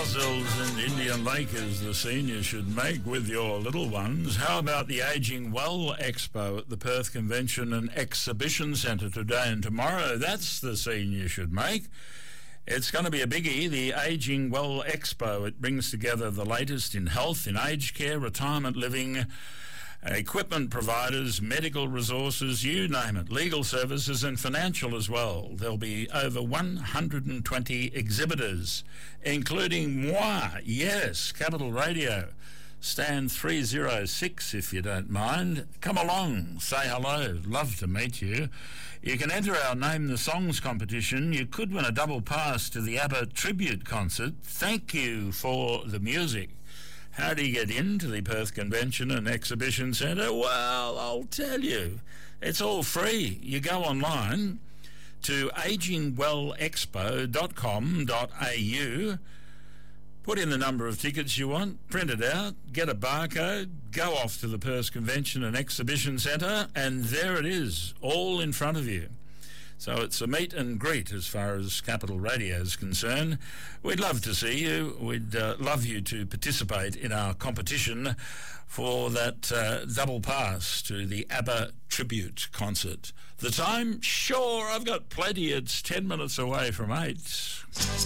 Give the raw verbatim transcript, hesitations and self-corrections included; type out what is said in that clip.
Dalzels and Indian Lakers the seniors should make with your little ones. How about the Ageing Well Expo at the Perth Convention and Exhibition Centre today and tomorrow? That's the scene you should make. It's going to be a biggie, the Ageing Well Expo. It brings together the latest in health, in aged care, retirement living, equipment providers, medical resources, you name it, legal services and financial as well. There'll be over one hundred twenty exhibitors, including moi, yes, Capital Radio. Stand three oh six if you don't mind. Come along, say hello, love to meet you. You can enter our Name the Songs competition. You could win a double pass to the ABBA tribute concert. Thank you for the music. How do you get into the Perth Convention and Exhibition Centre? Well, I'll tell you. It's all free. You go online to aging well expo dot com dot a u, put in the number of tickets you want, print it out, get a barcode, go off to the Perth Convention and Exhibition Centre, and there it is, all in front of you. So it's a meet and greet as far as Capital Radio is concerned. We'd love to see you. We'd uh, love you to participate in our competition for that uh, double pass to the ABBA tribute concert. The time? Sure, I've got plenty. It's ten minutes away from eight.